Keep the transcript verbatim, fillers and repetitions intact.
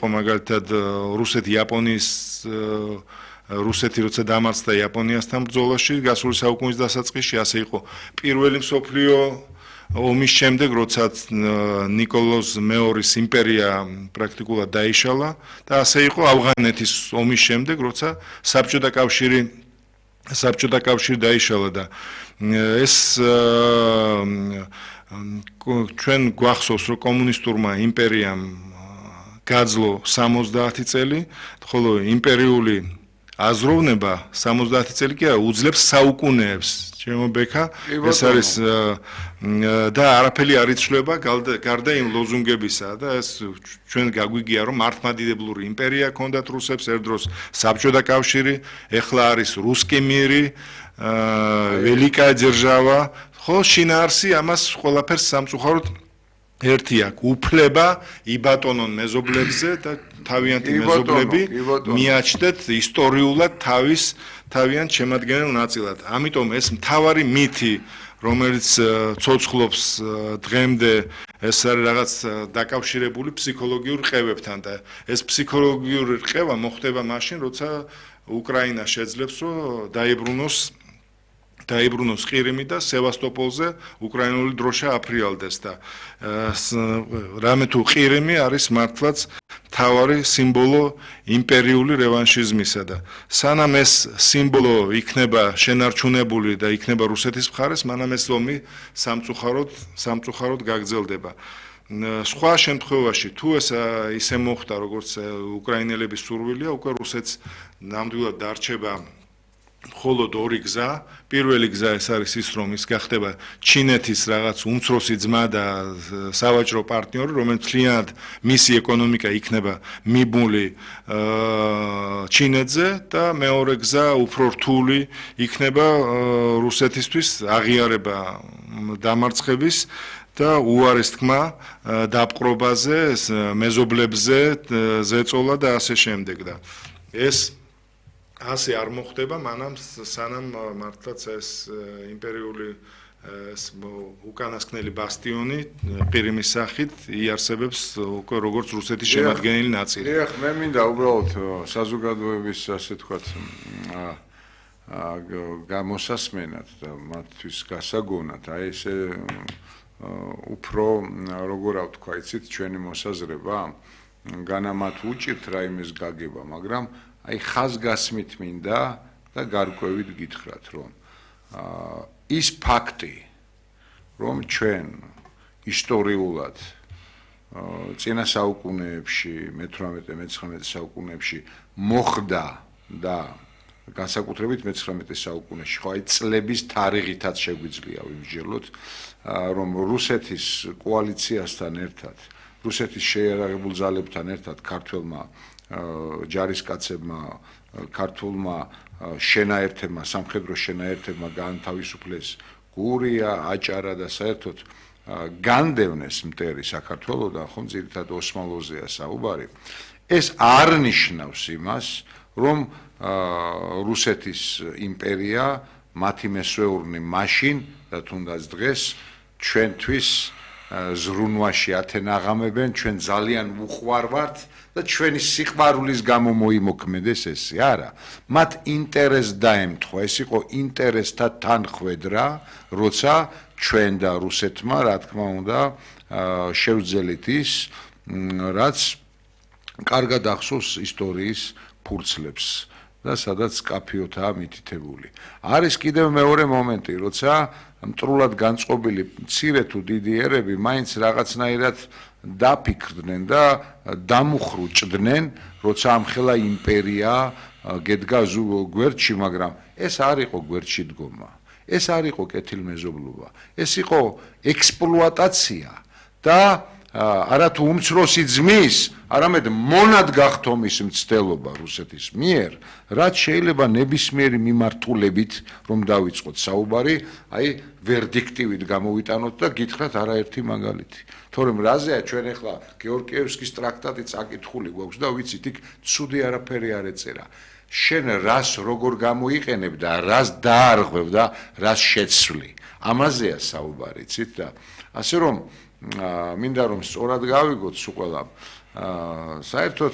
იყო მაგალითად რუსეთი იაპონიის რუსეთი როცა დამარცხდა იაპონიასთან ბრძოლაში გასული საუკუნის დასაწყისში, ასე იყო პირველი მსოფლიო ომის შემდეგ, როცა ნიკოლოზ მეორის იმპერია პრაქტიკულად დაიშალა და ასე იყო ავღანეთის ომის შემდეგ, როცა საბჭოთა კავშირი საბჭოთა კავშირი დაიშალა და ეს ჩვენ გვახსოვს, რომ კომუნისტურმა იმპერიამ გაძლო სამოცდაათი წელი, ხოლო იმპერიული აზროვნება სამოცდაათი წელი კი არა, უძლებს საუკუნეებს. ჩემო ბექა, ეს არის და არაფერი არ იცვლება გარდა იმ ლოზუნგებისა და ეს ჩვენ გაგვიგია, რომ მართლმადიდებლური იმპერია ჰქონდათ რუსებს ერთ დროს საბჭოთა კავშირი, ეხლა არის რუსკი მირი, ველიკა ძერჟავა, ხო შინაარსი ამას ყველაფერს სამწუხაროდ ერთი აქვს უფლება იბატონონ მეზობლებზე და თავიანთი მეზობლები მიაჩნდეთ ისტორიულად თავის თავიანთ შემადგენელ ნაწილად. ამიტომ ეს მთავარი მითი, რომელიც ცოცხლობს დღემდე, ეს არის რაღაც დაკავშირებული ფსიქოლოგიურ რყევებთან და ეს ფსიქოლოგიური რყევა მოხდება მაშინ, როცა უკრაინა შეძლებს, რომ დაიბრუნოს დაიბრუნოს ყირიმი და სევასტოპოლზე უკრაინული დროშა აფრიალდეს და რამე თუ ყირიმი არის მართლაც მთავარი სიმბოლო იმპერიული რევანშიზმისა და სანამ ეს სიმბოლო იქნება შენარჩუნებული და იქნება რუსეთის მხარეს, მანამ ეს ომი სამწუხაროდ სამწუხაროდ გაგრძელდება. სხვა შემთხვევაში თუ ეს ისე მოხდა, როგორც უკრაინელების სურვილია, უკვე რუსეთს ნამდვილად დარჩება მხოლოდ ორი გზა. პირველი გზა ეს არის ის, რომ ის გახდება ჩინეთის რაღაც უმცროსი ძმა და სავაჭრო პარტნიორი, რომელიც მთლიანად მისი ეკონომიკა იქნება მიბმული ჩინეთზე და მეორე გზა უფრო რთული იქნება რუსეთისთვის აღიარება დამარცხების და უარის თქმა დაპყრობაზე, მეზობლებზე ზეწოლა და ასე შემდეგ და ეს ასე არ მოხდება, მანამ სანამ მართლაც ეს იმპერიული ეს უკანასკნელი ბასტიონი ყირიმის სახით იარსებებს უკვე როგორც რუსეთის შემადგენელი ნაწილი. ეხ, მე მინდა უბრალოდ საზოგადოების ასე თქვათ გამოსასმენად და მათთვის გასაგონად, აი ესე უფრო როგორ ავთქვა, იცით, ჩვენი მოსაზრება, განამათ უჭირთ რაიმეს გაგება, მაგრამ აი ხაზგასმით მინდა და გარკვევით გითხრათ, რომ ის ფაქტი, რომ ჩვენ ისტორიულად წინა საუკუნეებში, მეთვრამეტე მეცხრამეტე საუკუნეებში მოხდა და განსაკუთრებით მეცხრამეტე საუკუნეში, ხო აი წლების თარიღითაც შეგვიძლია ვიმსჯელოთ, რომ რუსეთის კოალიციასთან ერთად, რუსეთის შეიარაღებულ ძალებთან ერთად ქართველმა ჯარისკაცებმა, ქართულმა შენაერთებმა, სამხედრო შენაერთებმა გაანთავისუფლეს გურია, აჭარა და საერთოდ განდევნეს მტერი საქართველოდან, ხომ ძირითადად ოსმალოზეა საუბარი. ეს არ ნიშნავს იმას, რომ რუსეთის იმპერია, მათი მესვეურნი მაშინ და თუნდაც დღეს ჩვენთვის ზრუნვაში ათენაღამებენ, ჩვენ ძალიან უყვარ ვართ და ჩვენი სიყვარულის გამო მოიმოქმედეს ესე, არა. მათ ინტერესს დაემთხვა, ეს იყო ინტერესთა თანხვედრა, როცა ჩვენ და რუსეთმა, რა თქმა უნდა, შევძელით ის, რაც კარგად ახსოვს ისტორიის ფურცლებს და სადაც კაფიოთაა მითითებული. არის კიდევ მეორე მომენტი, როცა მტრულად განწყობილი მცირე თუ დიდი ერები მაინც რაღაცნაირად დაფიქრდნენ და დამუხრუჭდნენ, როცა ამხელა იმპერია გედგა გვერდში, მაგრამ ეს არ იყო გვერდში დგომა, ეს არ იყო კეთილმეზობლობა, ეს იყო ექსპლუატაცია და არათუ უმცროსი ძმის, არამედ მონად გახთომის მცდელობა რუსეთის მიერ, რაც შეიძლება ნებისმიერი მიმართულებით რომ დავიწყოთ საუბარი, აი ვერდიქტივით გამოვიტანოთ და გითხრათ არაერთი მაგალითი. თორემ რაზეა ჩვენ ახლა გეორგიევსკის ტრაქტატი წაკითხული გვაქვს და ვიცით, იქ ცუდი არაფერი არ ეწერა. შენ რას როგორ გამოიყენებ და რას დაარღვევ და რას შეცვლი. ამაზეა საუბარი, იცით და ასე რომ მინდა რომ სწორად გავიგოთ სულ ყველა საერთოდ